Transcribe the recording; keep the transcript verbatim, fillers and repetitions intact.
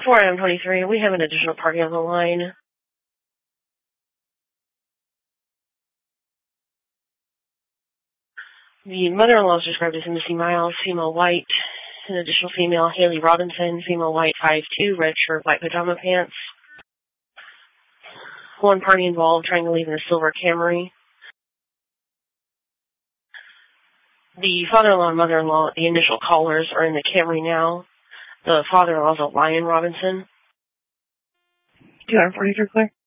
four M twenty-three, we have an additional party on the line. The mother-in-law is described as Missy Miles, female white. An additional female, Haley Robinson, female white, five two, red shirt, white pajama pants. One party involved trying to leave in a silver Camry. The father-in-law and mother-in-law, the initial callers, are in the Camry now. The father-in-law is a Lion Robinson. two forty-three clear.